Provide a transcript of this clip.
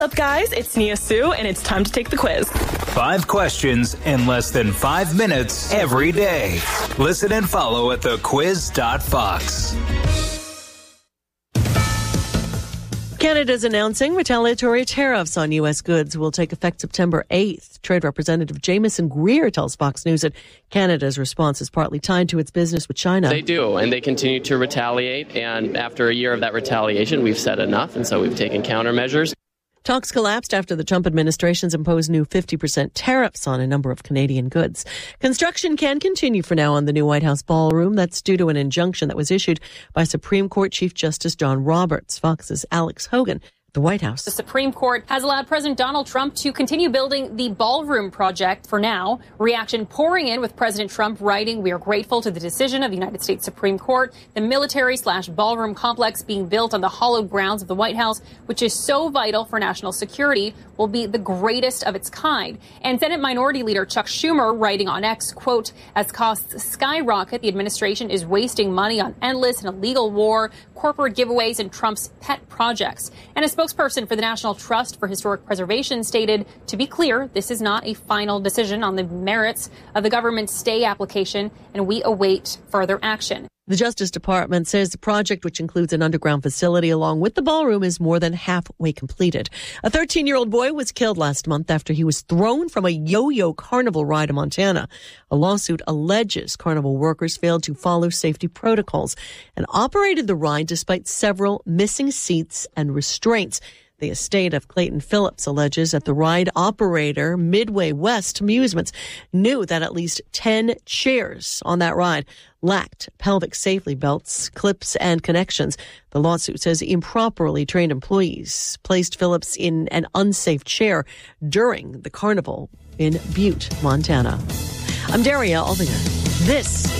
What's up, guys? It's Nia Sue, and it's time to take the quiz. 5 questions in less than 5 minutes every day. Listen and follow at thequiz.fox. Canada's announcing retaliatory tariffs on U.S. goods will take effect September 8th. Trade Representative Jamieson Greer tells Fox News that Canada's response is partly tied to its business with China. They do, and they continue to retaliate. And after a year of that retaliation, we've said enough, and so we've taken countermeasures. Talks collapsed after the Trump administration's imposed new 50% tariffs on a number of Canadian goods. Construction can continue for now on the new White House ballroom. That's due to an injunction that was issued by Supreme Court Chief Justice John Roberts. Fox's Alex Hogan. The White House. The Supreme Court has allowed President Donald Trump to continue building the ballroom project for now. Reaction pouring in with President Trump writing, "We are grateful to the decision of the United States Supreme Court. The military/ballroom complex being built on the hallowed grounds of the White House, which is so vital for national security, will be the greatest of its kind." And Senate Minority Leader Chuck Schumer writing on X, quote, "As costs skyrocket, the administration is wasting money on endless and illegal war, corporate giveaways, and Trump's pet projects." And a spokesperson for the National Trust for Historic Preservation stated, "To be clear, this is not a final decision on the merits of the government's stay application, and we await further action." The Justice Department says the project, which includes an underground facility along with the ballroom, is more than halfway completed. A 13-year-old boy was killed last month after he was thrown from a yo-yo carnival ride in Montana. A lawsuit alleges carnival workers failed to follow safety protocols and operated the ride despite several missing seats and restraints. The estate of Clayton Phillips alleges that the ride operator, Midway West Amusements, knew that at least 10 chairs on that ride lacked pelvic safety belts, clips, and connections. The lawsuit says improperly trained employees placed Phillips in an unsafe chair during the carnival in Butte, Montana. I'm Daria Aldinger. This